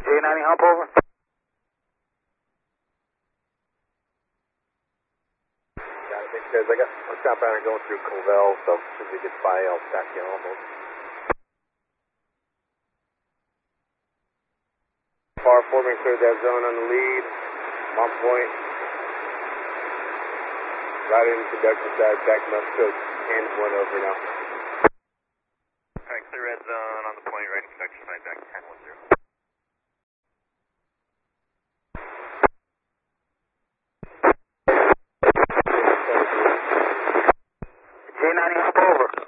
J90 hump over. Got it, thanks guys. I got a southbounder going through Covell, so as soon as we get by, I'll back you almost. Far forming, cleared that zone on the lead. On point. Right in production side, backing up to and 1 over now. Alright, clear red zone on the point, right in production side, back 10-10. J90 hump over.